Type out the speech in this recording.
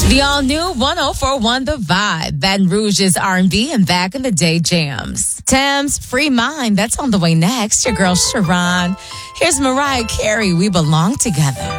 The all-new 104.1 The Vibe, Baton Rouge's R&B and back in the day jams. Thames, Free Mind, that's on the way next. Your girl, Sharon. Here's Mariah Carey, We Belong Together.